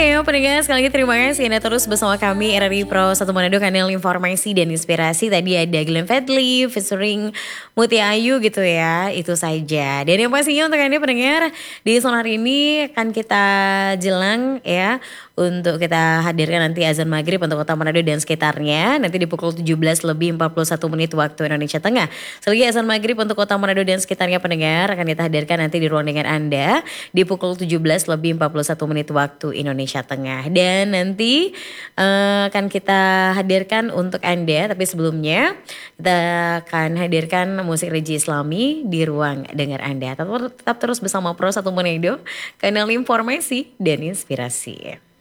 pendengar sekali lagi terima kasih Anda terus bersama kami RRI Pro 1 Manado, kanal informasi dan inspirasi. Tadi ada Glenn Fredly featuring Mutia Ayu gitu ya, itu saja. Dan yang pastinya untuk Anda pendengar, di sonar ini akan kita jelang ya, untuk kita hadirkan nanti azan maghrib untuk kota Manado dan sekitarnya. Nanti di pukul 17 lebih 41 menit waktu Indonesia Tengah. Selagi azan maghrib untuk kota Manado dan sekitarnya pendengar akan kita hadirkan nanti di ruang dengan Anda di pukul 17 lebih 41 menit waktu Indonesia Tengah. Dan nanti akan kita hadirkan untuk Anda, tapi sebelumnya kita akan hadirkan musik religi Islami di ruang dengar Anda. Tetap terus bersama Pro 1 Manado, kanal informasi dan inspirasi.